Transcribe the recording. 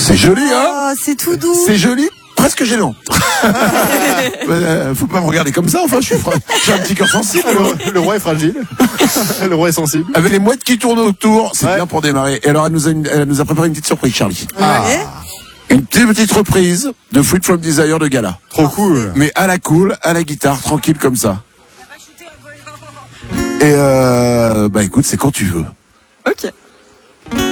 C'est joli, hein? Oh, c'est tout doux. C'est joli, presque gênant. Faut pas me regarder comme ça, enfin, j'ai un petit cœur sensible. Le roi est fragile. Le roi est sensible. Avec les mouettes qui tournent autour, c'est bien pour démarrer. Et alors, elle nous a préparé une petite surprise, Charlie. Ouais. Une petite reprise de Fruit from Desire de Gala. Trop cool. Mais à la cool, à la guitare, tranquille comme ça. Et écoute, c'est quand tu veux. Ok.